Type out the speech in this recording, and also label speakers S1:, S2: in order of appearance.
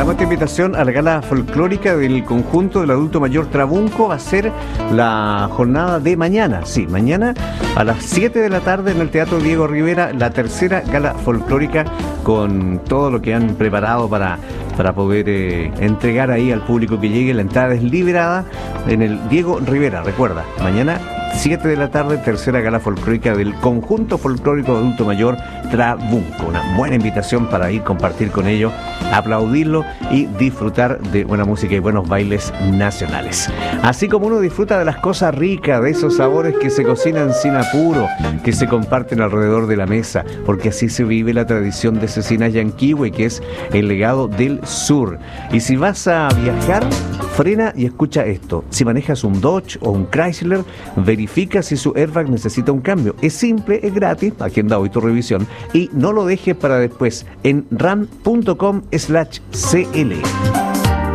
S1: Damos esta invitación a la gala folclórica del conjunto del adulto mayor Trabunco. Va a ser la jornada de mañana. Sí, mañana a las 7 de la tarde en el Teatro Diego Rivera, la tercera gala folclórica con todo lo que han preparado para poder entregar ahí al público que llegue. La entrada es liberada en el Diego Rivera. Recuerda, mañana 7 de la tarde, tercera gala folclórica del conjunto folclórico de adulto mayor Trabunco. Una buena invitación para ir, compartir con ellos, aplaudirlo y disfrutar de buena música y buenos bailes nacionales. Así como uno disfruta de las cosas ricas, de esos sabores que se cocinan sin apuro, que se comparten alrededor de la mesa, porque así se vive la tradición de Cecinas Yanquihue, que es el legado del sur. Y si vas a viajar, frena y escucha esto. Si manejas un Dodge o un Chrysler, verifica si su airbag necesita un cambio. Es simple, es gratis, agenda hoy tu revisión y no lo dejes para después en ram.com/cl.